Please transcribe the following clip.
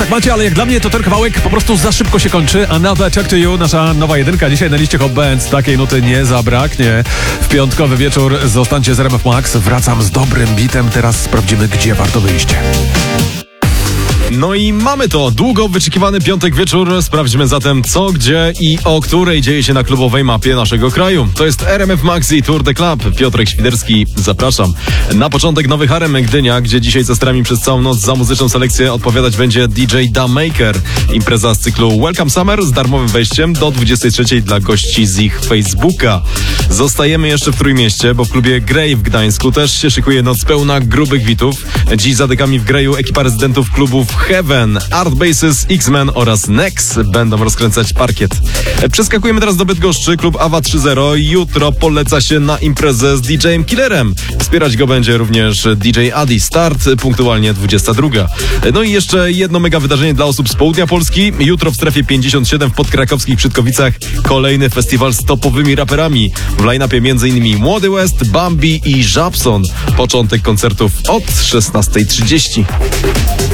jak macie, ale jak dla mnie to ten kawałek po prostu za szybko się kończy. Another Talk to You, nasza nowa jedynka dzisiaj na liście Hot Bands. Takiej nuty nie zabraknie. W piątkowy wieczór zostańcie z RMF Max. Wracam z dobrym bitem. Teraz sprawdzimy, gdzie warto wyjść. No i mamy to. Długo wyczekiwany piątek wieczór. Sprawdźmy zatem co, gdzie i o której dzieje się na klubowej mapie naszego kraju. To jest RMF Max i Tour de Club. Piotrek Świderski, zapraszam. Na początek Nowy Harem Gdynia, gdzie dzisiaj ze strami przez całą noc za muzyczną selekcję odpowiadać będzie DJ Damaker. Impreza z cyklu Welcome Summer z darmowym wejściem do 23 dla gości z ich Facebooka. Zostajemy jeszcze w Trójmieście, bo w klubie Grey w Gdańsku też się szykuje noc pełna grubych bitów. Dziś za dekami w Greju ekipa rezydentów klubów Heaven, Art Bases, X-Men oraz Nex będą rozkręcać parkiet. Przeskakujemy teraz do Bydgoszczy. Klub Awa 3.0 jutro poleca się na imprezę z DJ-em Killerem. Wspierać go będzie również DJ Adi. Start punktualnie 22. No i jeszcze jedno mega wydarzenie dla osób z południa Polski. Jutro w strefie 57 w podkrakowskich Przytkowicach kolejny festiwal z topowymi raperami. W line-upie m.in. Młody West, Bambi i Żabson. Początek koncertów od 16:30.